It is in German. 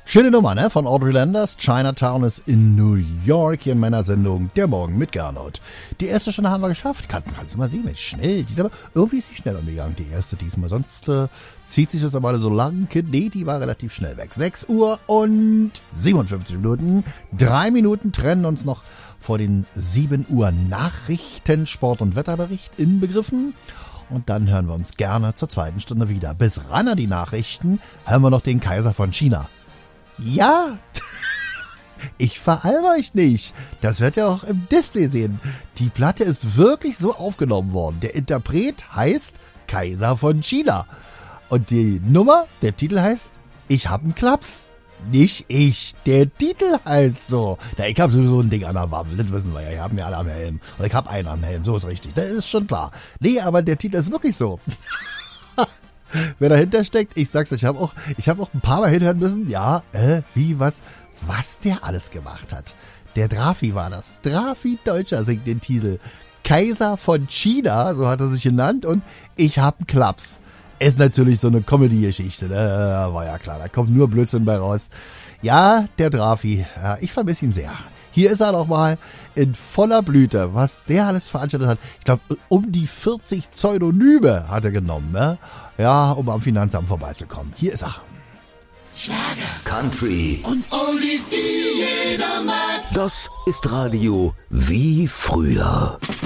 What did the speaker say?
Schöne Nummer, ne? Von Audrey Landers. Chinatown ist in New York, hier in meiner Sendung Der Morgen mit Gernot. Die erste Stunde haben wir geschafft. Kannst du mal sehen, Mensch, schnell. Irgendwie ist sie schneller gegangen, die erste diesmal. Sonst zieht sich das aber alle so lang. Nee, die war relativ schnell weg. 6 Uhr und 57 Minuten. 3 Minuten trennen uns noch vor den 7 Uhr Nachrichten, Sport- und Wetterbericht inbegriffen. Und dann hören wir uns gerne zur zweiten Stunde wieder. Bis ran an die Nachrichten hören wir noch den Kaiser von China. Ja, ich veralber euch nicht. Das werdet ihr auch im Display sehen. Die Platte ist wirklich so aufgenommen worden. Der Interpret heißt Kaiser von China. Und die Nummer, der Titel heißt Ich hab 'n Klaps. Nicht ich, der Titel heißt so. Na, ich hab sowieso ein Ding an der Waffel, das wissen wir ja. Wir haben ja alle am Helm. Und ich hab einen am Helm, so ist richtig. Das ist schon klar. Nee, aber der Titel ist wirklich so. Wer dahinter steckt, ich sag's euch, ich hab auch ein paar Mal hinhören müssen. Ja, was der alles gemacht hat. Der Drafi war das. Drafi Deutscher singt den Titel. Kaiser von China, so hat er sich genannt. Und ich hab 'n Klaps. Ist natürlich so eine Comedy-Geschichte, ne? War ja klar, da kommt nur Blödsinn bei raus. Ja, der Drafi, ja, ich vermisse ihn sehr. Hier ist er noch mal in voller Blüte, was der alles veranstaltet hat. Ich glaube, um die 40 Pseudonyme hat er genommen, ne? Ja, um am Finanzamt vorbeizukommen. Hier ist er. Schlager, Country und Oldies, die jeder mag. Das ist Radio wie früher.